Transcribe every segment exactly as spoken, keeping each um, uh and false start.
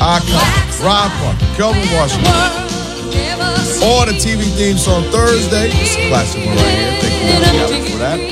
Icon, Rob Parker, Kelvin Washington. Or the T V theme song Thursday. It's a classic one right here. Thank you for that.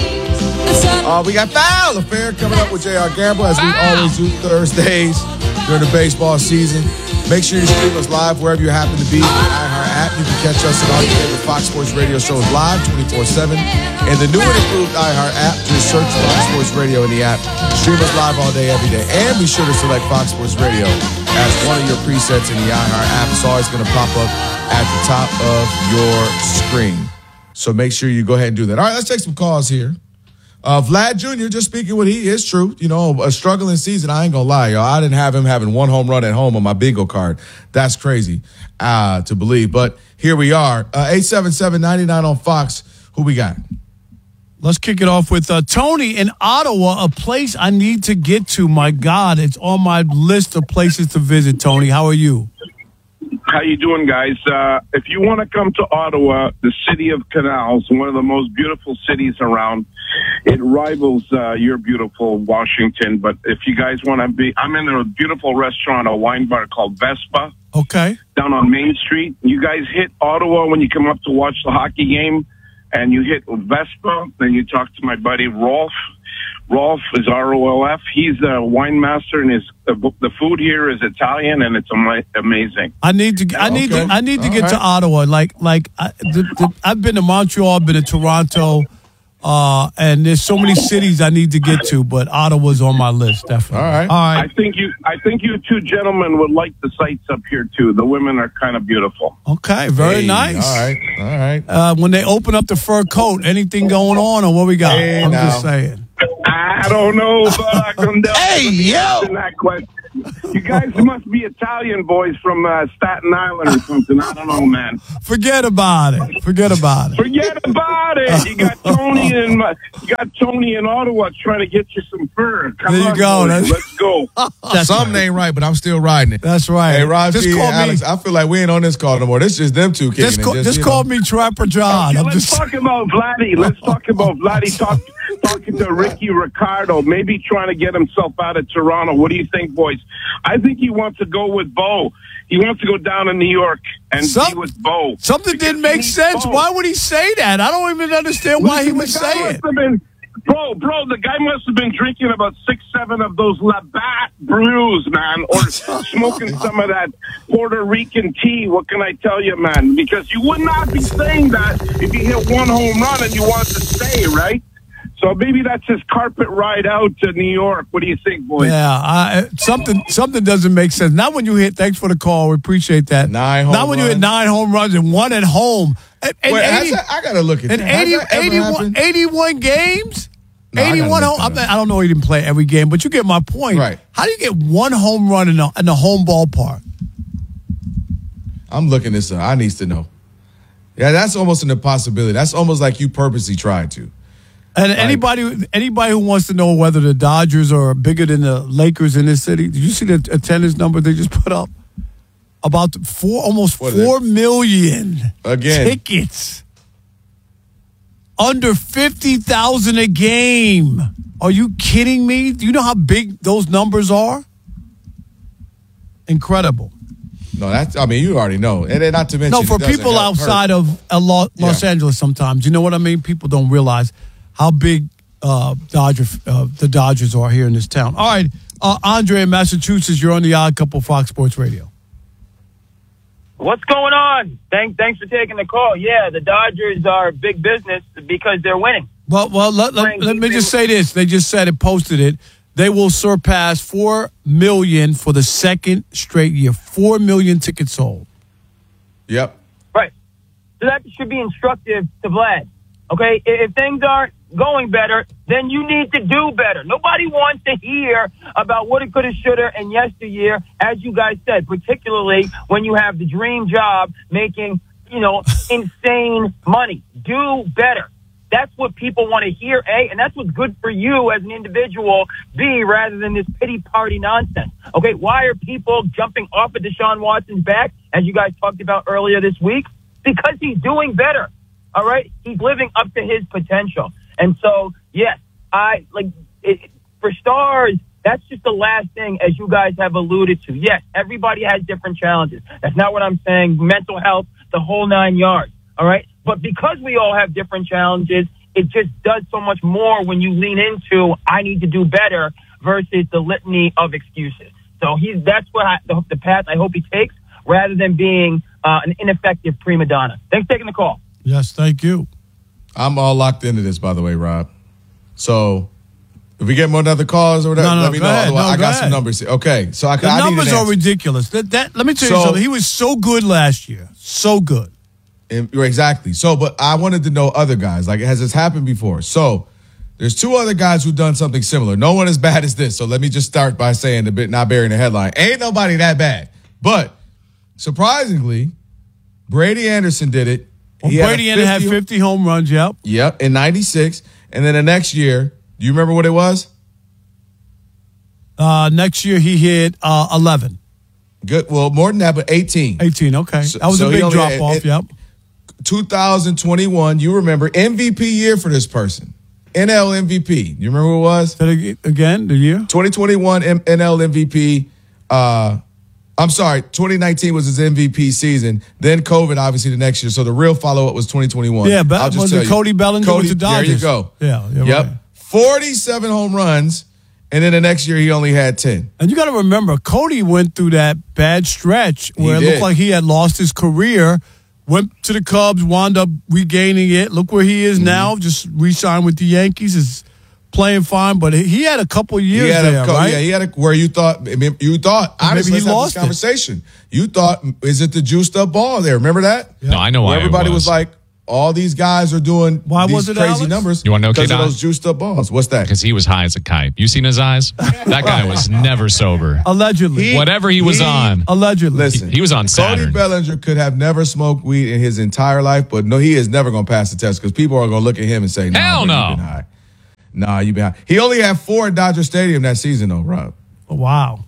Uh, we got Foul Affair coming up with J R Gamble, as we always do Thursdays during the baseball season. Make sure you stream us live wherever you happen to be on the iHeart app. You can catch us on all your favorite Fox Sports Radio shows live twenty-four seven. And the new and improved iHeart app, just search Fox Sports Radio in the app. Stream us live all day, every day. And be sure to select Fox Sports Radio as one of your presets in the iHeart app. It's always going to pop up at the top of your screen. So make sure you go ahead and do that. All right, let's take some calls here. Uh, Vlad Junior, just speaking what he is true. You know, a struggling season. I ain't going to lie, y'all. I didn't have him having one home run at home on my bingo card. That's crazy uh, to believe. But here we are. Uh, eight seven seven, nine nine on Fox. Who we got? Let's kick it off with uh, Tony in Ottawa, a place I need to get to. My God, it's on my list of places to visit, Tony. How are you? How you doing, guys? Uh, if you want to come to Ottawa, the city of canals, one of the most beautiful cities around, it rivals uh, your beautiful Washington. But if you guys want to be, I'm in a beautiful restaurant, a wine bar called Vespa. Okay. Down on Main Street. You guys hit Ottawa when you come up to watch the hockey game, and you hit Vespa. Then you talk to my buddy Rolf. Rolf is R O L F. He's a wine master, and his the, the food here is Italian, and it's ama- amazing. I need to. I need Okay. to. I need to All get right. to Ottawa. Like, like I, the, the, I've been to Montreal, I've been to Toronto, uh, and there's so many cities I need to get to. But Ottawa's on my list, definitely. All right. All I right. think you, I think you two gentlemen would like the sights up here too. The women are kind of beautiful. Okay. Very Hey, nice. All right. All right. Uh, when they open up the fur coat, anything going on, or what we got? Hey, I'm now. just saying. I don't know, but I come down. Hey, yo! That question. You guys must be Italian boys from uh, Staten Island or something. I don't know, man. Forget about it. Forget about it. Forget about it. You got Tony in uh, you got Tony in Ottawa trying to get you some fur. Come There you on, go. boys. That's- Let's go. That's Something ain't right, but I'm still riding it. That's right. Hey, Rob just G call and Alex, me. I feel like we ain't on this call no more. This just them two kicking Just, it. call, just you call know. me Trapper John. Okay, I'm let's just. talk about Vladdy. Let's talk about Vladdy talk, talking to Ricky Ricardo, maybe trying to get himself out of Toronto. What do you think, boys? I think he wants to go with Bo. He wants to go down to New York and Some- be with Bo. Something Because didn't he make needs sense. Bo. Why would he say that? I don't even understand why he Listen, would the guy say must it. have been- Bro, bro, the guy must have been drinking about six, seven of those Labatt brews, man, or smoking some of that Puerto Rican tea. What can I tell you, man? Because you would not be saying that if you hit one home run and you wanted to stay, right? So maybe that's his carpet ride out to New York. What do you think, boys? Yeah, I, something something doesn't make sense. Not when you hit. Thanks for the call. We appreciate that. Nine home Not when you hit runs. nine home runs and one at home. And, and Wait, has eighty, that- I got to look at and that. Has eighty, that ever eighty-one, happened? eighty-one games. No, I gotta eighty-one look home. I, that mean, up. I don't know. He didn't play every game, but you get my point. Right. How do you get one home run in the, in the home ballpark? I'm looking this up. I need to know. Yeah, that's almost an impossibility. That's almost like you purposely tried to. And anybody, anybody who wants to know whether the Dodgers are bigger than the Lakers in this city, did you see the attendance number they just put up? About four, almost What is it? four million Again. tickets. Under fifty thousand a game. Are you kidding me? Do you know how big those numbers are? Incredible. No, that's, I mean, you already know. And then not to mention. No, for it doesn't people help outside hurt. of uh, Lo- Los Yeah. Angeles sometimes, you know what I mean? People don't realize how big uh, Dodger, uh, the Dodgers are here in this town. All right, uh, Andre in Massachusetts, you're on the Odd Couple Fox Sports Radio. What's going on? Thanks, thanks for taking the call. Yeah, the Dodgers are big business because they're winning. Well, well, let, let, let me just say this. They just said it, posted it. They will surpass four million for the second straight year. Four million tickets sold. Yep. Right. So that should be instructive to Vlad. Okay? If things aren't going better, then you need to do better. Nobody wants to hear about what it could have, should have, and yesteryear, as you guys said, particularly when you have the dream job making, you know, insane money. Do better. That's what people want to hear, A, and that's what's good for you as an individual, B, rather than this pity party nonsense. Okay, why are people jumping off of Deshaun Watson's back, as you guys talked about earlier this week? Because he's doing better, all right? He's living up to his potential. And so, yes, I, like, it, for stars That's just the last thing, as you guys have alluded to. Yes, everybody has different challenges. That's not what I'm saying. Mental health, the whole nine yards. All right. But because we all have different challenges, it just does so much more when you lean into, I need to do better versus the litany of excuses. So he's, that's what I, the, the path I hope he takes rather than being uh, an ineffective prima donna. Thanks for taking the call. Yes, thank you. I'm all locked into this, by the way, Rob. So if we get more other calls or whatever, no, no, let me know. Ahead. Otherwise, no, I got ahead. some numbers here. Okay, so I, the I numbers need an are answer. ridiculous. That, that let me tell you So- something. He was so good last year, so good. And- exactly. So, but I wanted to know other guys. Like, has this happened before? So, there's two other guys who've done something similar. No one as bad as this. So let me just start by saying, a bit, not burying the headline. Ain't nobody that bad. But surprisingly, Brady Anderson did it. Well, He had a Brady Anderson had fifty home runs. Yep. Yep, in ninety-six. And then the next year, do you remember what it was? Uh, next year he hit uh, eleven. Good. Well, more than that, but eighteen. eighteen, okay. So- that was so a he big only drop had- off, it- yep. two thousand twenty-one, you remember, M V P year for this person. N L M V P. You remember what it was? Say it again, the year? twenty twenty-one M- N L M V P. Uh, I'm sorry, twenty nineteen was his M V P season. Then COVID, obviously, the next year. So the real follow-up was twenty twenty-one. Yeah, but I'll just was tell it you. Cody Bellinger Cody, with the Dodgers? There you go. Yeah, yeah, Yep. right. forty-seven home runs, and then the next year he only had ten. And you got to remember, Cody went through that bad stretch where He it did. looked like he had lost his career, went to the Cubs, wound up regaining it. Look where he is Mm-hmm. now, just re-signed with the Yankees, is playing fine. But he had a couple years He had there, a, co- right? Yeah, he had a, where you thought, I mean, you thought, Maybe honestly, he let's have lost this it. conversation. You thought, is it the juiced up ball there? Remember that? No, I know why Where everybody it was. was like, all these guys are doing Why these was it, crazy Alex? numbers. You wanna know, Because of K-Dot? those juiced up balls. What's that? Because he was high as a kite. You seen his eyes? That guy was never sober. Allegedly. He- Whatever he was he- on. Allegedly. Listen, He was on Cody Saturn. Bellinger could have never smoked weed in his entire life, but no, he is never going to pass the test because people are going to look at him and say, nah, Hell bro, no. you've been high. Nah, you've been high. He only had four at Dodger Stadium that season, though, Rob. Wow.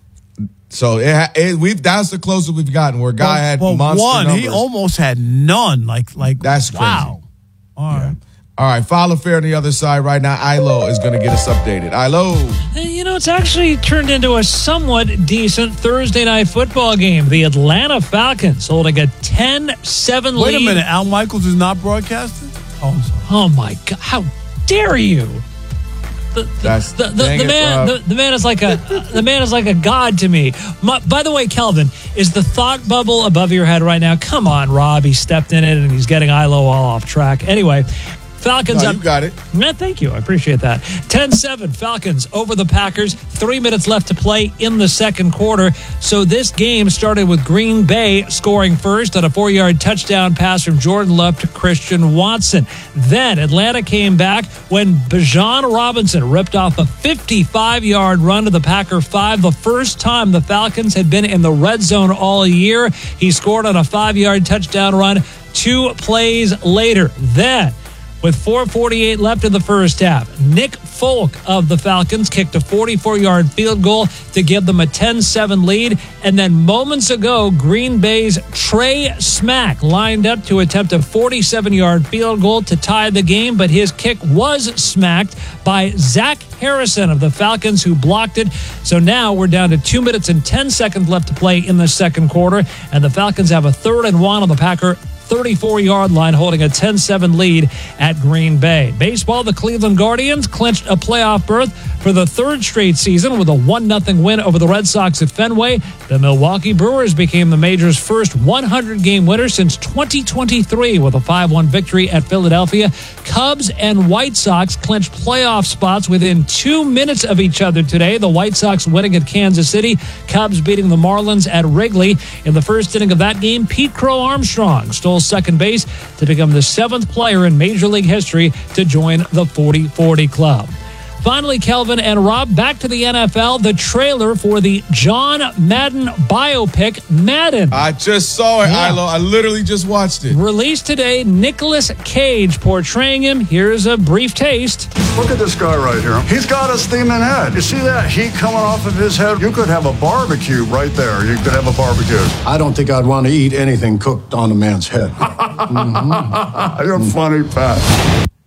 So it, ha- it, we've that's the closest we've gotten where a guy had well, monster one, numbers. he almost had none. Like, like That's crazy. wow. All right. All right, Fowler Fair on the other side right now. Ilo is going to get us updated. Ilo. And, you know, it's actually turned into a somewhat decent Thursday night football game. The Atlanta Falcons holding a ten seven lead. Wait a minute. Al Michaels is not broadcasting? Oh, I'm sorry. Oh, my God. How dare you? The, the, That's- the, the, dang the it, man Rob. the, the man is like a the man is like a god to me. My, by the way, Kelvin, is the thought bubble above your head right now? Come on, Rob. He stepped in it and he's getting Ilo all off track. Anyway, Falcons No, up. you got it. Yeah, thank you. I appreciate that. ten seven Falcons over the Packers. Three minutes left to play in the second quarter. So this game started with Green Bay scoring first on a four-yard touchdown pass from Jordan Love to Christian Watson. Then Atlanta came back when Bijan Robinson ripped off a fifty-five-yard run to the Packer five, the first time the Falcons had been in the red zone all year. He scored on a five-yard touchdown run two plays later. Then, with four forty-eight left in the first half, Nick Folk of the Falcons kicked a forty-four-yard field goal to give them a ten seven lead. And then moments ago, Green Bay's Trey Smack lined up to attempt a forty-seven-yard field goal to tie the game, but his kick was smacked by Zach Harrison of the Falcons, who blocked it. So now we're down to two minutes and ten seconds left to play in the second quarter, and the Falcons have a third and one on the Packer thirty-four-yard line, holding a ten seven lead at Green Bay. Baseball, the Cleveland Guardians clinched a playoff berth for the third straight season with a one nothing win over the Red Sox at Fenway. The Milwaukee Brewers became the major's first hundred-game winner since twenty twenty-three with a five one victory at Philadelphia. Cubs and White Sox clinched playoff spots within two minutes of each other today. The White Sox winning at Kansas City, Cubs beating the Marlins at Wrigley. In the first inning of that game, Pete Crow Armstrong stole second base to become the seventh player in Major League history to join the forty forty club. Finally, Kelvin and Rob, back to the N F L, the trailer for the John Madden biopic, Madden. I just saw it, Yeah. Ilo. I literally just watched it. Released today, Nicolas Cage portraying him. Here's a brief taste. Look at this guy right here. He's got a steaming head. You see that heat coming off of his head? You could have a barbecue right there. You could have a barbecue. I don't think I'd want to eat anything cooked on a man's head. Mm-hmm. You're funny, Pat.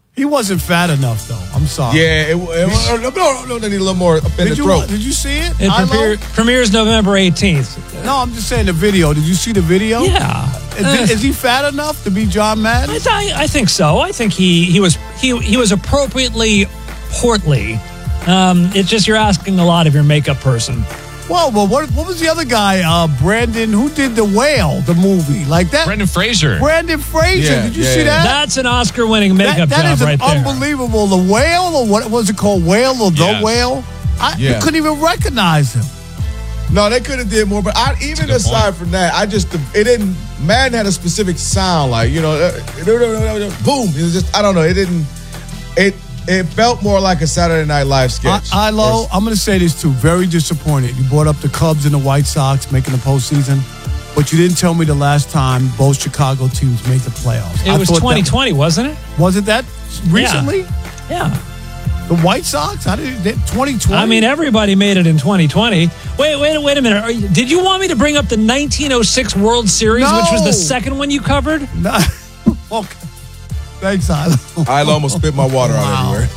He wasn't fat enough, though. I'm sorry. Yeah, it, it, no, no, no, they need a little more up in Did the you, throat. did you see it? It I premiere, know. premieres November eighteenth. No, I'm just saying the video. Did you see the video? Yeah. Is, Uh, is he fat enough to be John Madden? I, th- I think so. I think he he was he he was appropriately portly. Um, it's just you're asking a lot of your makeup person. Whoa, but what, what was the other guy, uh, Brandon, who did The Whale, the movie? Like that? Brendan Fraser. Brandon Fraser. Yeah, Did you yeah, see yeah. that? That's an Oscar-winning makeup that, that job is right there. unbelievable. The Whale, or what was it called? Whale or The Yes. Whale? I Yeah. you couldn't even recognize him. No, they could have did more, but I, even good aside point. from that, I just it didn't. Madden had a specific sound, like you know, uh, boom. It was just I don't know. It didn't. It it felt more like a Saturday Night Live I, sketch. I low, I'm going to say this too. Very disappointed. You brought up the Cubs and the White Sox making the postseason, but you didn't tell me the last time both Chicago teams made the playoffs. It I was thought that- twenty twenty, wasn't it? Was it that recently? Yeah. The White Sox? I didn't. twenty twenty. I mean, everybody made it in twenty twenty. Wait, wait, wait a minute. Are you, did you want me to bring up the nineteen oh six World Series, No. which was the second one you covered? No. Okay. Thanks, Ilo. I almost spit my water Wow. out everywhere.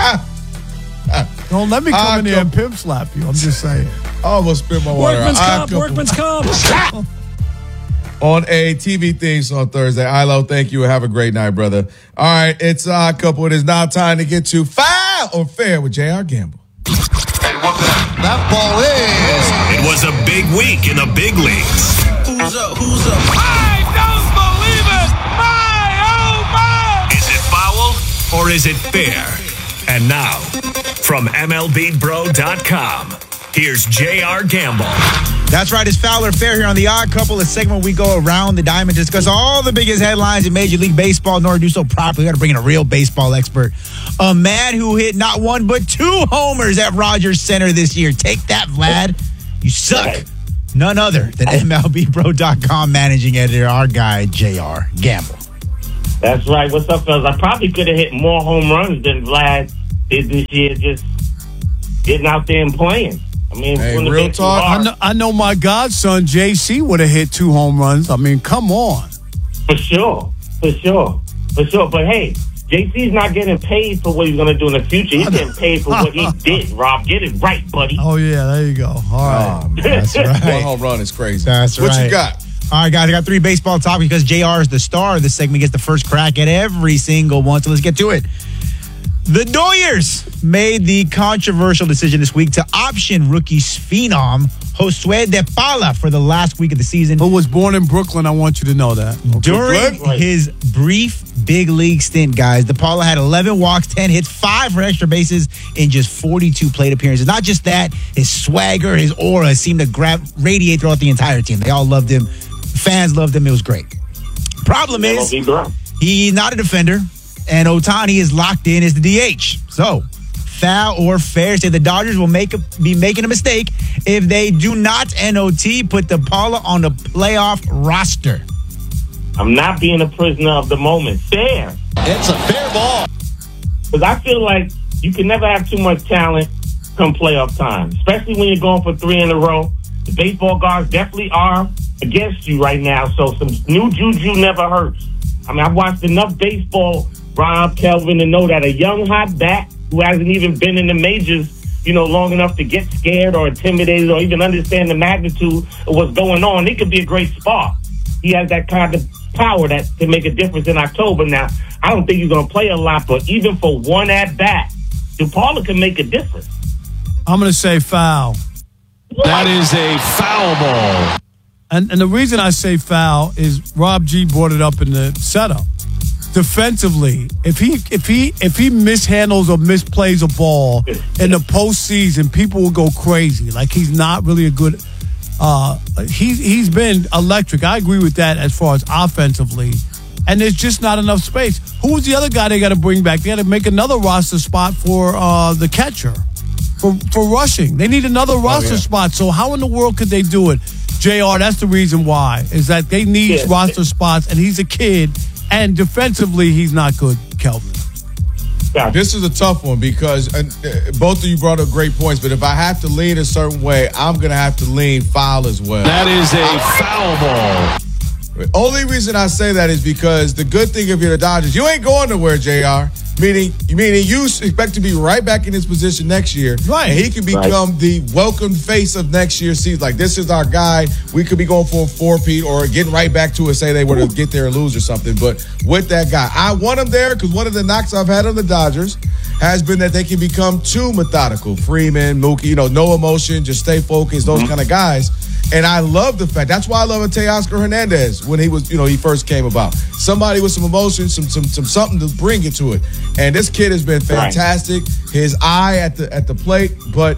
Don't let me come I in there come- and pimp slap you. I'm just saying. I almost spit my water Workman's out. I comp, couple- workman's comp. on a T V theme on Thursday. Ilo, thank you. Have a great night, brother. All right, it's a couple. It is now time to get to Foul or Fair with J R. Gamble. That ball is. It was a big week in the big leagues. Who's up? Who's up? I don't believe it! My, oh my! Is it foul or is it fair? And now, from M L B Bro dot com, here's J R. Gamble. That's right. It's Foul or Fair here on The Odd Couple, a segment we go around the diamond to discuss all the biggest headlines in Major League Baseball. In order to do so properly, we got to bring in a real baseball expert. A man who hit not one but two homers at Rogers Center this year. Take that, Vlad. You suck. None other than M L B Bro dot com managing editor, our guy, J R. Gamble. That's right. What's up, fellas? I probably could have hit more home runs than Vlad did this year, just getting out there and playing. I mean, Hey, wouldn't have real been too talk, hard. I know, I know my godson, J C, would have hit two home runs. I mean, come on. For sure. For sure. For sure. But hey, J C's not getting paid for what he's going to do in the future. He's getting paid for what he did, Rob. Get it right, buddy. Oh, yeah, there you go. All right. Oh, man. That's One right. home run is crazy. That's what right. you got? All right, guys, I got three baseball topics because J R is the star of this segment. Gets the first crack at every single one. So let's get to it. The Doyers made the controversial decision this week to option rookie phenom Josue De Paula for the last week of the season. Who was born in Brooklyn, I want you to know that. During Right. his brief big league stint, guys, De Paula had eleven walks, ten hits, five for extra bases in just forty-two plate appearances. Not just that, his swagger, his aura seemed to grab, radiate throughout the entire team. They all loved him. Fans loved him. It was great. Problem M L is, B Bro. he's not a defender, and Ohtani is locked in as the D H. So, foul or fair, say the Dodgers will make a, be making a mistake if they do not N O T put De Paula on the playoff roster. I'm not being a prisoner of the moment. Fair. It's a fair ball. Because I feel like you can never have too much talent come playoff time, especially when you're going for three in a row. The baseball gods definitely are against you right now, so some new juju never hurts. I mean, I've watched enough baseball, Rob, Kelvin, to know that a young hot bat who hasn't even been in the majors, you know, long enough to get scared or intimidated or even understand the magnitude of what's going on, it could be a great spark. He has that kind of power that can make a difference in October. Now, I don't think he's going to play a lot, but even for one at-bat, De Paula can make a difference. I'm going to say foul. That is a foul ball. And and the reason I say foul is Rob G brought it up in the setup. Defensively, if he if he if he mishandles or misplays a ball in the postseason, people will go crazy. Like he's not really a good. Uh, he he's been electric. I agree with that as far as offensively, and there's just not enough space. Who was the other guy they got to bring back? They got to make another roster spot for uh, the catcher. For, for rushing. They need another roster yeah. spot. So how in the world could they do it? J R, that's the reason why, is that they need Yeah. roster spots, and he's a kid, and defensively, he's not good, Kelvin. This is a tough one because and, uh, both of you brought up great points, but if I have to lean a certain way, I'm going to have to lean foul as well. That is a foul ball. The only reason I say that is because the good thing if you're the Dodgers, you ain't going nowhere, J R. Meaning, meaning you expect to be right back in his position next year. Right. And he can become right. the welcome face of next year's season. Like, this is our guy. We could be going for a four-peat or getting right back to it, say they were to get there and lose or something. But with that guy, I want him there because one of the knocks I've had on the Dodgers has been that they can become too methodical. Freeman, Mookie, you know, no emotion, just stay focused, those mm-hmm. kind of guys. And I love the fact. That's why I love Teoscar Hernandez when he was, you know, he first came about. Somebody with some emotion, some some some something to bring it to it. And this kid has been fantastic. Right. His eye at the at the plate, but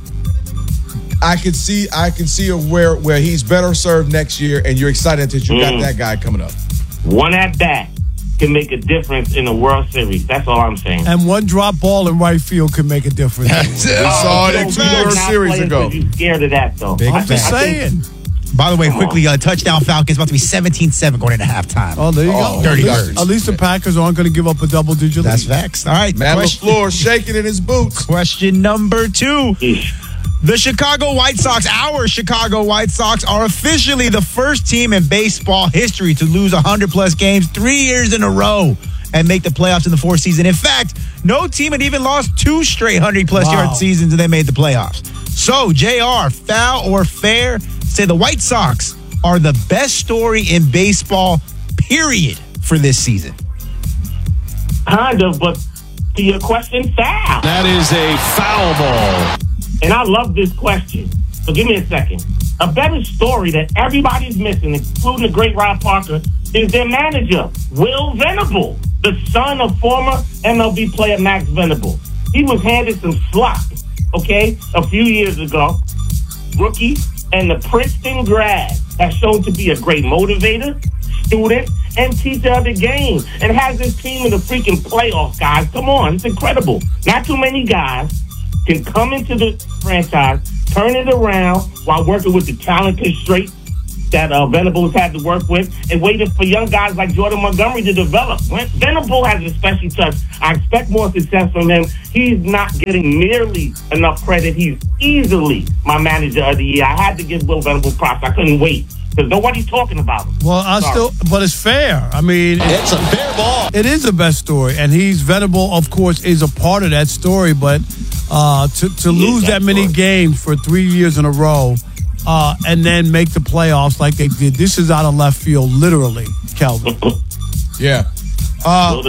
I can see I can see where where he's better served next year. And you're excited that you mm. got that guy coming up. One at bat can make a difference in the World Series. That's all I'm saying. And one drop ball in right field can make a difference. We saw it in two World Series ago. You scared of that, though. Big I'm just saying. By the way, quickly, uh, touchdown Falcons about to be seventeen seven going into halftime. Oh, there you oh, go. Dirty at least, birds. At least the Packers aren't going to give up a double-digit lead. That's facts. All right. Matt LaFleur shaking in his boots. Question number two. The Chicago White Sox, our Chicago White Sox, are officially the first team in baseball history to lose one hundred plus games three years in a row and make the playoffs in the fourth season. In fact, no team had even lost two straight one hundred plus wow. yard seasons and they made the playoffs. So, J R, foul or fair? Say the White Sox are the best story in baseball, period, for this season. Kind of, but to your question, foul. That is a foul ball. And I love this question. So give me a second. A better story that everybody's missing, including the great Rob Parker, is their manager, Will Venable, the son of former M L B player Max Venable. He was handed some slop, okay, a few years ago. Rookie and the Princeton grad has shown to be a great motivator, student, and teacher of the game, and has this team in the freaking playoffs, guys. Come on, it's incredible. Not too many guys can come into the franchise, turn it around while working with the talent constraint that uh, Venables had to work with, and waiting for young guys like Jordan Montgomery to develop. Venable has a special touch. I expect more success from him. He's not getting nearly enough credit. He's easily my manager of the year. I had to give Will Venable props. I couldn't wait because nobody's talking about him. Well, I Sorry. still, but it's fair. I mean, it's a fair ball. It is the best story, and he's Venable, of course, is a part of that story. But uh, to to lose that, that many games for three years in a row. Uh, and then make the playoffs like they did. This is out of left field, literally, Kelvin. Yeah. Uh,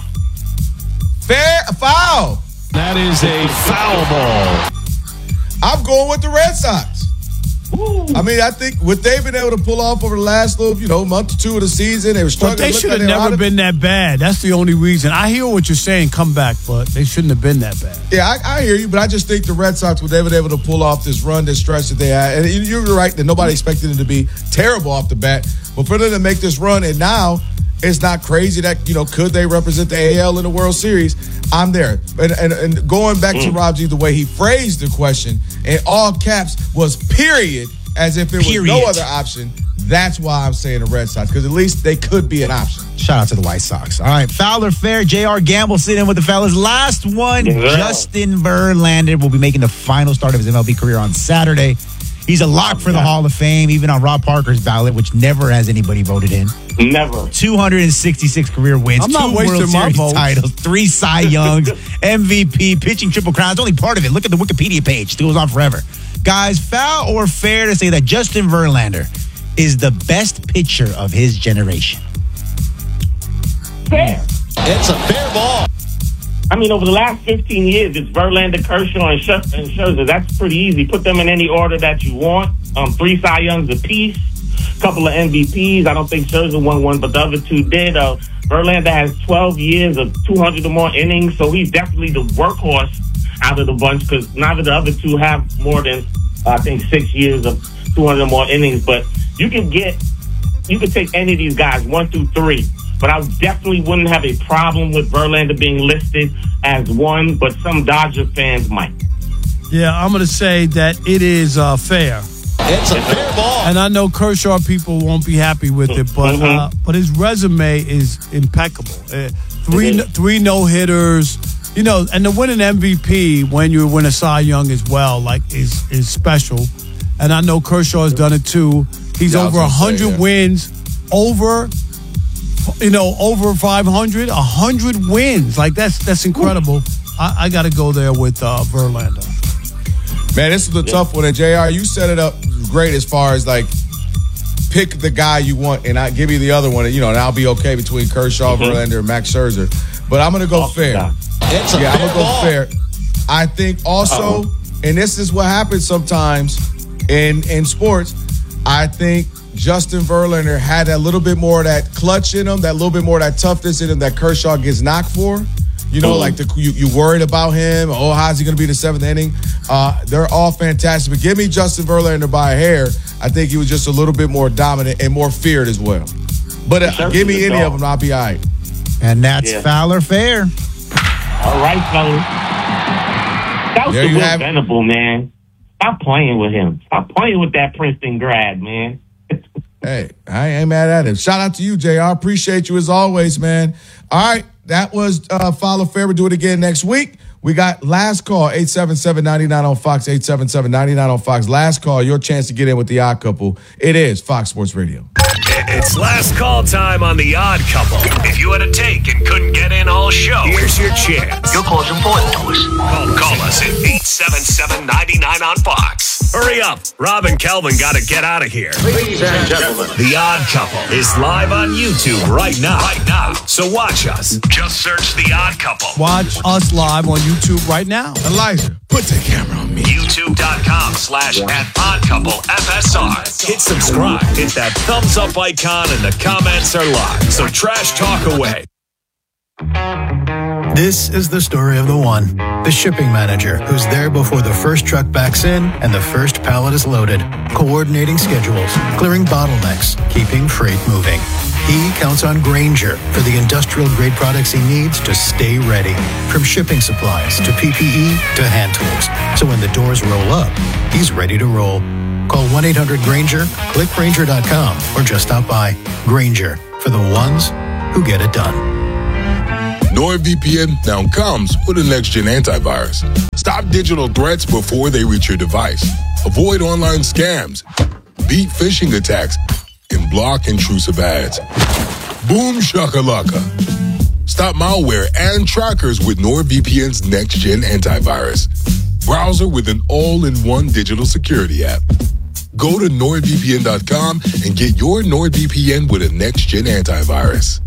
fair foul. That is a foul ball. I'm going with the Red Sox. Ooh. I mean, I think what they've been able to pull off over the last little, you know, month or two of the season, they were struggling. But they should have never been that bad. That's the only reason. I hear what you're saying, come back, but they shouldn't have been that bad. Yeah, I, I hear you, but I just think the Red Sox were able to pull off this run, this stretch that they had. And you're right that nobody expected them to be terrible off the bat. But for them to make this run, and now it's not crazy that, you know, could they represent the A L in the World Series? I'm there. And, and, and going back to Rob G, the way he phrased the question in all caps was period, as if there was period. no other option. That's why I'm saying the Red Sox, because at least they could be an option. Shout out to the White Sox. All right, foul or fair? J R Gamble sitting in with the fellas. Last one, yeah. Justin Verlander will be making the final start of his M L B career on Saturday. He's a lock for the Hall of Fame, even on Rob Parker's ballot, which never has anybody voted in. Never. two hundred sixty-six career wins, I'm not two wasting World my Series votes. titles, three Cy Youngs, M V P, pitching triple crowns. Only part of it. Look at the Wikipedia page. It goes on forever. Guys, foul or fair to say that Justin Verlander is the best pitcher of his generation? Fair. It's a fair ball. I mean, over the last fifteen years, it's Verlander, Kershaw, and Scherzer. That's pretty easy. Put them in any order that you want. Um, three Cy Youngs apiece, a couple of M V Ps. I don't think Scherzer won one, but the other two did. Uh, Verlander has twelve years of two hundred or more innings, so he's definitely the workhorse out of the bunch because neither the other two have more than, uh, I think, six years of two hundred or more innings. But you can get, you can take any of these guys, one through three. But I definitely wouldn't have a problem with Verlander being listed as one, but some Dodger fans might. Yeah, I'm going to say that it is uh, fair. It's a fair ball. And I know Kershaw people won't be happy with it, but mm-hmm. uh, but his resume is impeccable. Uh, three mm-hmm. three no-hitters, you know, and to win an M V P when you win a Cy Young as well, like, is is special. And I know Kershaw has done it too. He's yeah, over one hundred say, yeah. wins, over you know, over five hundred, one hundred wins. Like, that's that's incredible. I, I got to go there with uh, Verlander. Man, this is a tough one. And J R, you set it up great as far as, like, pick the guy you want, and I give you the other one, you know, and I'll be okay between Kershaw, mm-hmm. Verlander, and Max Scherzer. But I'm going to go oh, fair. It's a yeah, fair I'm going to go ball. fair. I think also, Uh-oh. and this is what happens sometimes in, in sports, I think Justin Verlander had a little bit more of that clutch in him, that little bit more of that toughness in him that Kershaw gets knocked for. You know, mm. like the, you, you worried about him. Oh, how's he going to be in the seventh inning? Uh, they're all fantastic. But give me Justin Verlander by a hair. I think he was just a little bit more dominant and more feared as well. But uh, give me any of them, I'll be all right. And that's yeah. foul or fair. All right, fellas. That was the Will Venable, man. Stop playing with him. Stop playing with that Princeton grad, man. Hey, I ain't mad at him. Shout out to you, J R. Appreciate you as always, man. All right, that was uh, Foul or Fair. We'll do it again next week. We got last call, eight seven seven, nine nine on Fox, eight seven seven, nine nine on Fox. Last call, your chance to get in with the Odd Couple. It is Fox Sports Radio. It's last call time on The Odd Couple. If you had a take and couldn't get in all show, here's your chance. Your call's important to us. Call, call us at eight seven seven, nine nine on Fox. Hurry up. Rob and Kelvin got to get out of here. Ladies and gentlemen, The Odd Couple is live on YouTube right now. Right now. So watch us. Just search The Odd Couple. Watch us live on YouTube right now. Elijah, put the camera on me. YouTube.com slash at Odd Couple F S R. Hit subscribe. Hit that thumbs up icon and the comments are live. So trash talk away. This is the story of the one, the shipping manager, who's there before the first truck backs in and the first pallet is loaded, coordinating schedules, clearing bottlenecks, keeping freight moving. He counts on Grainger for the industrial-grade products he needs to stay ready, from shipping supplies to P P E to hand tools. So when the doors roll up, he's ready to roll. Call one eight hundred Grainger, click Grainger dot com, or just stop by. Grainger, for the ones who get it done. NordVPN now comes with a next-gen antivirus. Stop digital threats before they reach your device. Avoid online scams, beat phishing attacks, and block intrusive ads. Boom shakalaka. Stop malware and trackers with NordVPN's next-gen antivirus. Browser with an all-in-one digital security app. Go to Nord V P N dot com and get your NordVPN with a next-gen antivirus.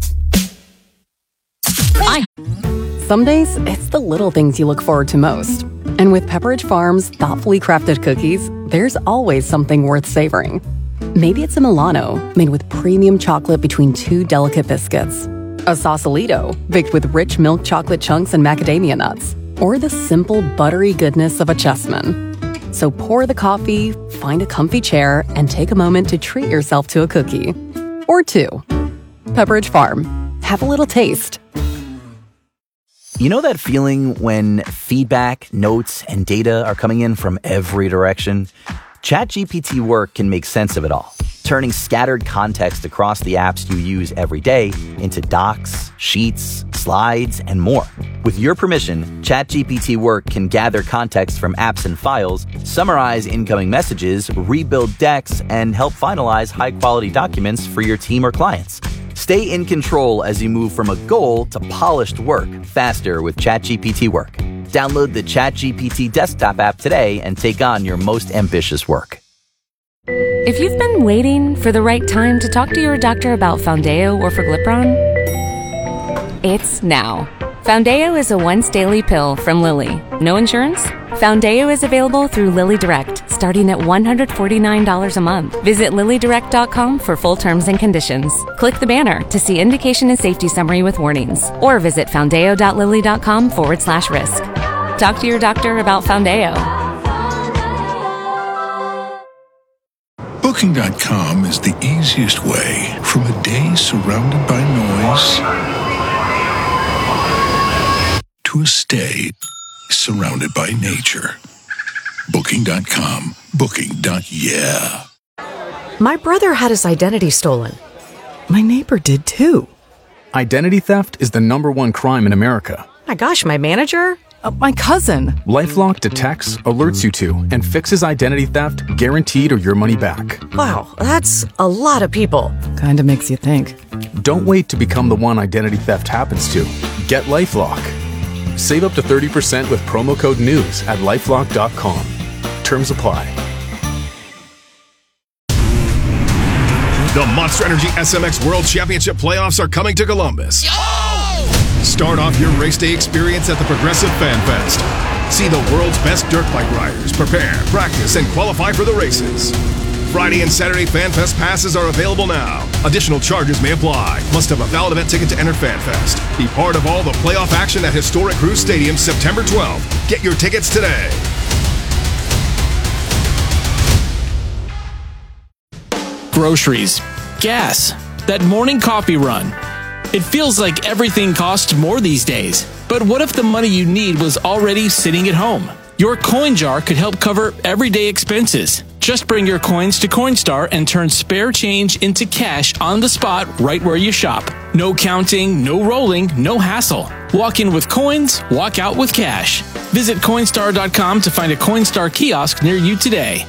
Hi. Some days, it's the little things you look forward to most. And with Pepperidge Farm's thoughtfully crafted cookies, there's always something worth savoring. Maybe it's a Milano, made with premium chocolate between two delicate biscuits. A Sausalito, baked with rich milk chocolate chunks and macadamia nuts. Or the simple, buttery goodness of a Chessman. So pour the coffee, find a comfy chair, and take a moment to treat yourself to a cookie. Or two. Pepperidge Farm. Have a little taste. You know that feeling when feedback, notes, and data are coming in from every direction? ChatGPT Work can make sense of it all, turning scattered context across the apps you use every day into docs, sheets, slides, and more. With your permission, ChatGPT Work can gather context from apps and files, summarize incoming messages, rebuild decks, and help finalize high-quality documents for your team or clients. Stay in control as you move from a goal to polished work faster with ChatGPT Work. Download the ChatGPT desktop app today and take on your most ambitious work. If you've been waiting for the right time to talk to your doctor about Foundeo or Forglipron, it's now. Foundeo is a once-daily pill from Lilly. No insurance? Foundeo is available through Lilly Direct, starting at one hundred forty-nine dollars a month. Visit lilly direct dot com for full terms and conditions. Click the banner to see indication and safety summary with warnings. Or visit foundeo.lilly.com forward slash risk. Talk to your doctor about Foundeo. Booking dot com is the easiest way from a day surrounded by noise to a stay surrounded by nature. Booking dot com. Booking. Yeah. My brother had his identity stolen. My neighbor did too. Identity theft is the number one crime in America. My gosh, my manager? Uh, my cousin. LifeLock detects, alerts you to, and fixes identity theft guaranteed or your money back. Wow, that's a lot of people. Kinda makes you think. Don't wait to become the one identity theft happens to. Get LifeLock. Save up to thirty percent with promo code NEWS at lifelock dot com. Terms apply. The Monster Energy S M X World Championship playoffs are coming to Columbus. Start off your race day experience at the Progressive Fan Fest. See the world's best dirt bike riders prepare, practice, and qualify for the races. Friday and Saturday Fan Fest passes are available now. Additional charges may apply. Must have a valid event ticket to enter Fan Fest. Be part of all the playoff action at Historic Cruise Stadium September twelfth. Get your tickets today. Groceries, gas, that morning coffee run. It feels like everything costs more these days. But what if the money you need was already sitting at home? Your coin jar could help cover everyday expenses. Just bring your coins to Coinstar and turn spare change into cash on the spot right where you shop. No counting, no rolling, no hassle. Walk in with coins, walk out with cash. Visit Coinstar dot com to find a Coinstar kiosk near you today.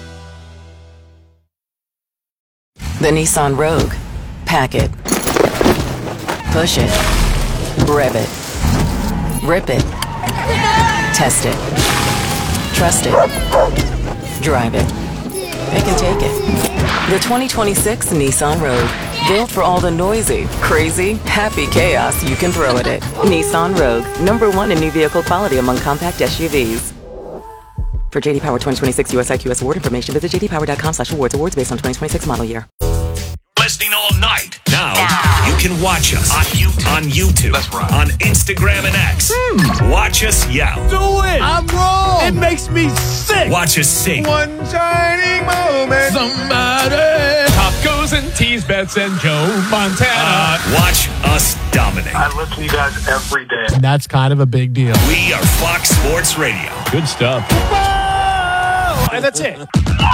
The Nissan Rogue. Pack it. Push it. Rev it. Rip it. Test it. Trust it. Drive it. Pick and take it. The twenty twenty-six Nissan Rogue. Built for all the noisy, crazy, happy chaos you can throw at it. Nissan Rogue. Number one in new vehicle quality among compact S U Vs. For J D Power twenty twenty-six U S I Q S award information, visit j d power dot com slash awards. Awards based on twenty twenty-six model year. Listening all night. Now you can watch us on YouTube, on, YouTube, That's right. on Instagram and X. Hmm. Watch us yell. Do it. I'm wrong. It makes me sick. Watch us sing. One shining moment. Somebody. Pop goes and tease Bets and Joe Montana. Uh, watch us dominate. I listen to you guys every day. And that's kind of a big deal. We are Fox Sports Radio. Good stuff. Whoa! And that's it.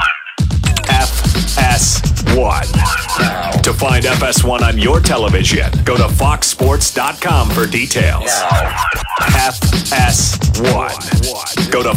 F S one. To find F S one on your television, go to fox sports dot com for details. F S one. Go to